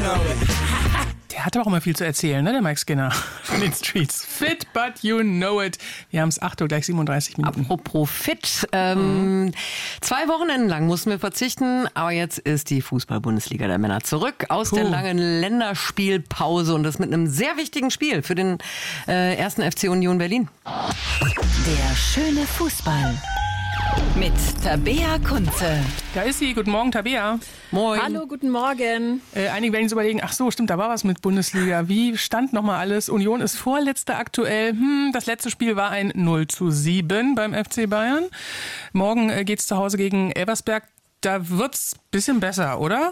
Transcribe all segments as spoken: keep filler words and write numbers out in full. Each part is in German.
know it. Der hat aber auch immer viel zu erzählen, ne, der Mike Skinner von den Streets. Fit, but you know it. Wir haben es acht Uhr, gleich siebenunddreißig Minuten. Apropos fit. Ähm, mhm. Zwei Wochenenden lang mussten wir verzichten, aber jetzt ist die Fußball-Bundesliga der Männer zurück aus Puh. der langen Länderspielpause und das mit einem sehr wichtigen Spiel für den äh, ersten F C Union Berlin. Der schöne Fußball mit Tabea Kunze. Da ist sie. Guten Morgen, Tabea. Moin. Hallo, guten Morgen. Äh, einige werden sich überlegen, ach so, stimmt, da war was mit Bundesliga. Wie stand nochmal alles? Union ist Vorletzte aktuell. Hm, das letzte Spiel war ein null zu sieben beim F C Bayern. Morgen äh, geht's zu Hause gegen Elversberg. Da wird's ein bisschen besser, oder?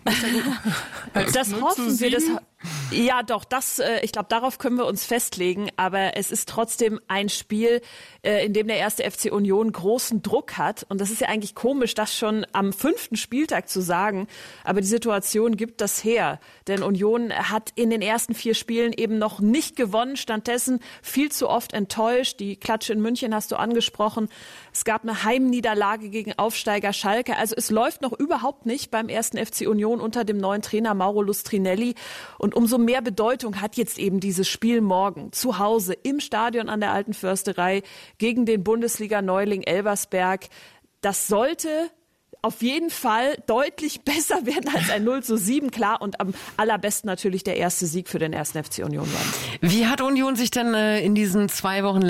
Das hoffen wir. Das, ja, doch, das, ich glaube, darauf können wir uns festlegen. Aber es ist trotzdem ein Spiel, in dem der erste F C Union großen Druck hat. Und das ist ja eigentlich komisch, das schon am fünften Spieltag zu sagen. Aber die Situation gibt das her. Denn Union hat in den ersten vier Spielen eben noch nicht gewonnen. Stattdessen viel zu oft enttäuscht. Die Klatsche in München hast du angesprochen. Es gab eine Heimniederlage gegen Aufsteiger Schalke. Also es läuft noch überhaupt nicht beim ersten F C Union unter dem neuen Trainer Mauro Lustrinelli. Und umso mehr Bedeutung hat jetzt eben dieses Spiel morgen zu Hause im Stadion an der Alten Försterei gegen den Bundesliga-Neuling Elversberg. Das sollte auf jeden Fall deutlich besser werden als ein null zu sieben, klar. Und am allerbesten natürlich der erste Sieg für den ersten F C Union werden. Wie hat Union sich denn äh, in diesen zwei Wochen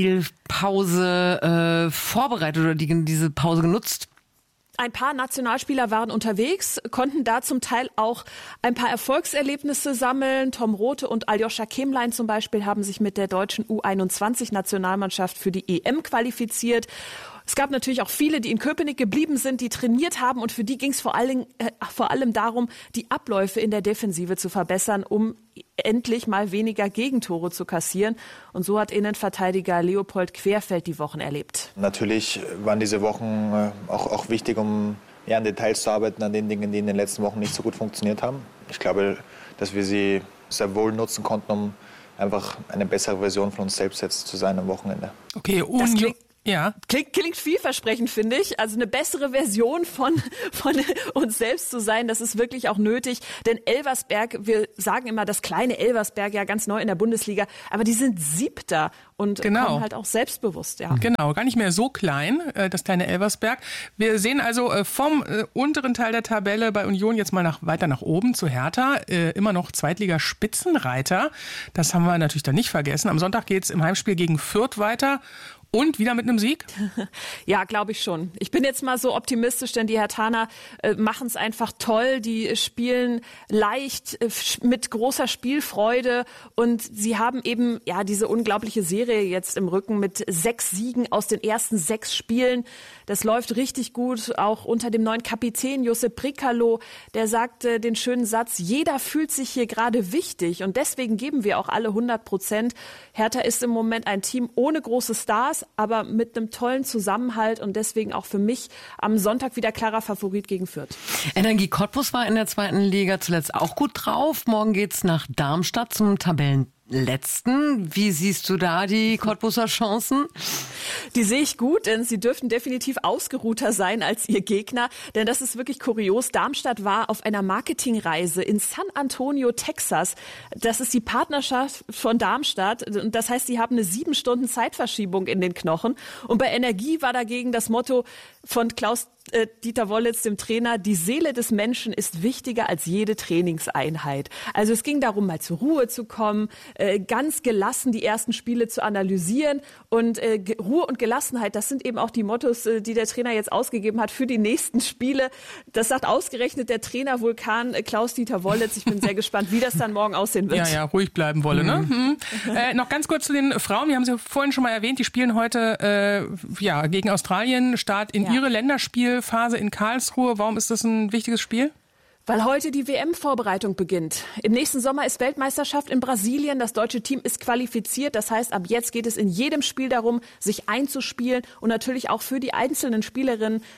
Länderspielpause äh, vorbereitet oder die, diese Pause genutzt? Ein paar Nationalspieler waren unterwegs, konnten da zum Teil auch ein paar Erfolgserlebnisse sammeln. Tom Rothe und Aljoscha Kemlein zum Beispiel haben sich mit der deutschen U einundzwanzig-Nationalmannschaft für die E M qualifiziert. Es gab natürlich auch viele, die in Köpenick geblieben sind, die trainiert haben und für die ging es vor allem, äh, vor allem darum, die Abläufe in der Defensive zu verbessern, um endlich mal weniger Gegentore zu kassieren. Und so hat Innenverteidiger Leopold Querfeld die Wochen erlebt. Natürlich waren diese Wochen äh, auch, auch wichtig, um ja, an Details zu arbeiten, an den Dingen, die in den letzten Wochen nicht so gut funktioniert haben. Ich glaube, dass wir sie sehr wohl nutzen konnten, um einfach eine bessere Version von uns selbst jetzt zu sein am Wochenende. Okay, Union. Ja. Klingt, klingt vielversprechend, finde ich. Also eine bessere Version von, von uns selbst zu sein, das ist wirklich auch nötig. Denn Elversberg, wir sagen immer das kleine Elversberg, ja ganz neu in der Bundesliga, aber die sind Siebter und genau. kommen halt auch selbstbewusst. Ja. Genau, gar nicht mehr so klein, das kleine Elversberg. Wir sehen also vom unteren Teil der Tabelle bei Union jetzt mal nach, weiter nach oben zu Hertha. Immer noch Zweitliga-Spitzenreiter. Das haben wir natürlich dann nicht vergessen. Am Sonntag geht's im Heimspiel gegen Fürth weiter. Und wieder mit einem Sieg? Ja, glaube ich schon. Ich bin jetzt mal so optimistisch, denn die Herthaner äh, machen es einfach toll. Die spielen leicht, äh, mit großer Spielfreude und sie haben eben ja diese unglaubliche Serie jetzt im Rücken mit sechs Siegen aus den ersten sechs Spielen. Das läuft richtig gut, auch unter dem neuen Kapitän Josep Brekalo. Der sagte den schönen Satz, jeder fühlt sich hier gerade wichtig und deswegen geben wir auch alle hundert Prozent. Hertha ist im Moment ein Team ohne große Stars, aber mit einem tollen Zusammenhalt und deswegen auch für mich am Sonntag wieder klarer Favorit gegen Fürth. Energie Cottbus war in der zweiten Liga zuletzt auch gut drauf. Morgen geht's nach Darmstadt zum Tabellenletzten. Wie siehst du da die Cottbuser Chancen? Die sehe ich gut, denn sie dürften definitiv ausgeruhter sein als ihr Gegner. Denn das ist wirklich kurios. Darmstadt war auf einer Marketingreise in San Antonio, Texas. Das ist die Partnerschaft von Darmstadt. Das heißt, sie haben eine sieben Stunden Zeitverschiebung in den Knochen. Und bei Energie war dagegen das Motto von Klaus äh, Dieter Wollitz, dem Trainer, die Seele des Menschen ist wichtiger als jede Trainingseinheit. Also es ging darum, mal zur Ruhe zu kommen, äh, ganz gelassen die ersten Spiele zu analysieren und äh, Ruhe und Gelassenheit, das sind eben auch die Mottos, äh, die der Trainer jetzt ausgegeben hat für die nächsten Spiele. Das sagt ausgerechnet der Trainer Vulkan äh, Klaus Dieter Wollitz. Ich bin sehr gespannt, wie das dann morgen aussehen wird. Ja, ja, ruhig bleiben wolle, ne? Mhm. äh, noch ganz kurz zu den Frauen. Wir haben sie vorhin schon mal erwähnt, die spielen heute äh, ja, gegen Australien, Start in ja. ihre Länderspielphase in Karlsruhe. Warum ist das ein wichtiges Spiel? Weil heute die W M-Vorbereitung beginnt. Im nächsten Sommer ist Weltmeisterschaft in Brasilien. Das deutsche Team ist qualifiziert. Das heißt, ab jetzt geht es in jedem Spiel darum, sich einzuspielen und natürlich auch für die einzelnen Spielerinnen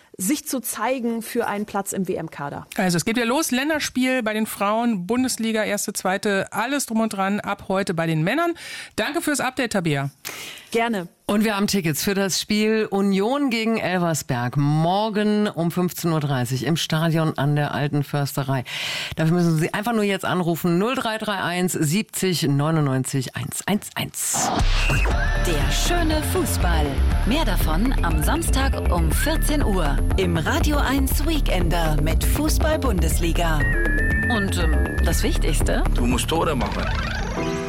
sich zu zeigen für einen Platz im W M-Kader. Also es geht wieder los, Länderspiel bei den Frauen, Bundesliga, erste, zweite, alles drum und dran, ab heute bei den Männern. Danke fürs Update, Tabea. Gerne. Und wir haben Tickets für das Spiel Union gegen Elversberg morgen um fünfzehn Uhr dreißig im Stadion an der Alten Försterei. Dafür müssen Sie einfach nur jetzt anrufen null drei drei eins siebzig neunundneunzig hundertzehn. Der schöne Fußball. Mehr davon am Samstag um vierzehn Uhr im Radio eins Weekender mit Fußball-Bundesliga. Und ähm, das Wichtigste? Du musst Tore machen.